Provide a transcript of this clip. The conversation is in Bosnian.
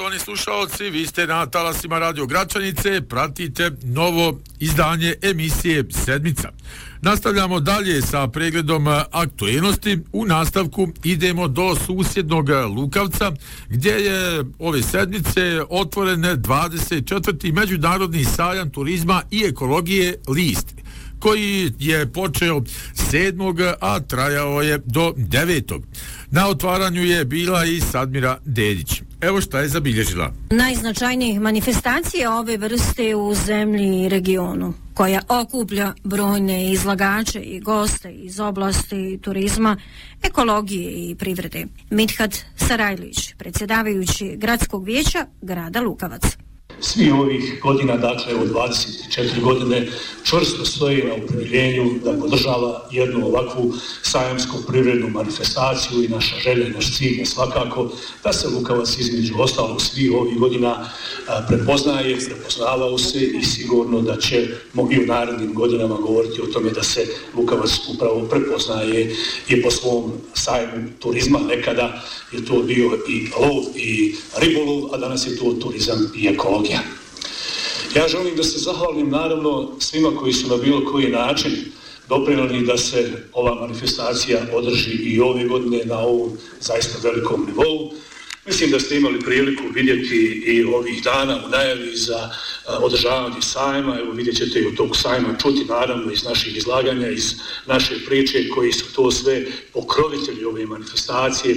poštovani slušaoci, vi ste na talasima Radio Gračanice, pratite novo izdanje emisije Sedmica. Nastavljamo dalje sa pregledom aktuelnosti. U nastavku idemo do susjednog Lukavca, gdje je ove sedmice otvoren 24. Međunarodni sajam turizma i ekologije List, koji je počeo 7. a trajao je do 9. Na otvaranju je bila i Sadmira Dedić. Evo šta je zabilježila. Najznačajnijih manifestacija ove vrste u zemlji i regionu, koja okuplja brojne izlagače i goste iz oblasti turizma, ekologije i privrede. Mithat Sarajlić, predsjedavajući gradskog vijeća grada Lukavac. Svi ovih godina, dakle od 24 godine, čvrsto stoji na opredjeljenju da podržava jednu ovakvu sajamsku privrednu manifestaciju i naša želja i naš cilj je svakako da se Lukavac između ostalog svih ovih godina prepoznavao se i sigurno da ćemo i u narednim godinama govoriti o tome da se Lukavac upravo prepoznaje i po svom sajmu turizma. Nekada je to bio i lov i ribolov, a danas je to turizam i ekologija. Ja želim da se zahvalim naravno svima koji su na bilo koji način doprinijeli da se ova manifestacija održi i ove godine na ovom zaista velikom nivou. Mislim da ste imali priliku vidjeti i ovih dana u najavi za održavanje sajma. Evo vidjet ćete i od tog sajma čuti naravno iz naših izlaganja, iz naše priče koji su to sve pokrovitelji ove manifestacije.